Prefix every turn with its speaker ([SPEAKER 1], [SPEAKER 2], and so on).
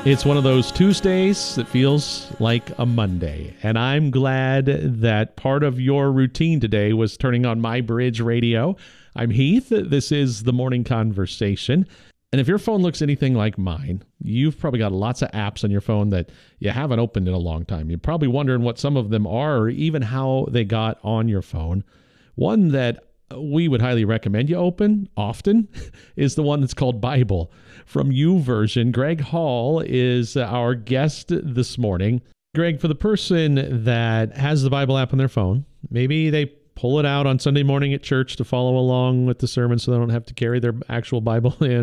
[SPEAKER 1] It's one of those Tuesdays that feels like a Monday, and I'm glad that part of your routine today was turning on My Bridge Radio. I'm Heath. This is the Morning Conversation, and if your phone looks anything like mine, you've probably got lots of apps on your phone that you haven't opened in a long time. You're probably wondering what some of them are or even how they got on your phone. One that we would highly recommend you open often is the one that's called Bible from YouVersion. Greg Hall is our guest this morning. Greg, for the person that has the Bible app on their phone, maybe they pull it out on Sunday morning at church to follow along with the sermon so they don't have to carry their actual Bible in.